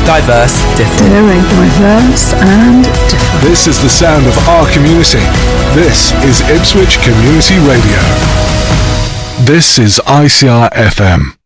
Diverse, different. Very diverse and different. This is the sound of our community. This is Ipswich Community Radio. This is ICR FM.